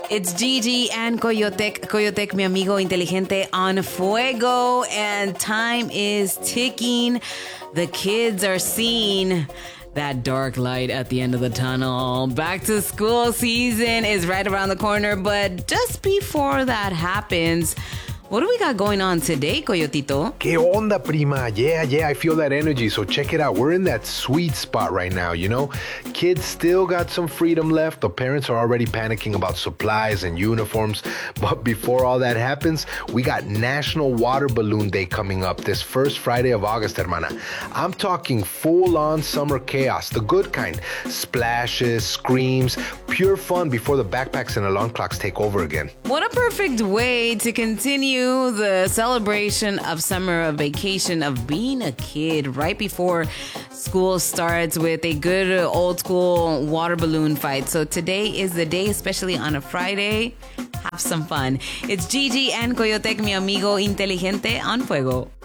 It's Gigi and Coyotec, mi amigo inteligente on fuego, and time is ticking. The kids are seeing that dark light at the end of the tunnel. Back to school season is right around the corner, but just before that happens, what do we got going on today, Coyotito? ¿Qué onda, prima? Yeah, I feel that energy. So check it out. We're in that sweet spot right now, you know? Kids still got some freedom left. The parents are already panicking about supplies and uniforms. But before all that happens, we got National Water Balloon Day coming up this first Friday of August, hermana. I'm talking full-on summer chaos, the good kind. Splashes, screams, pure fun before the backpacks and alarm clocks take over again. What a perfect way to continue the celebration of summer vacation, of being a kid right before school starts, with a good old school water balloon fight. So today is the day, especially on a Friday. Have some fun. It's Gigi and Coyotec, mi amigo inteligente on fuego.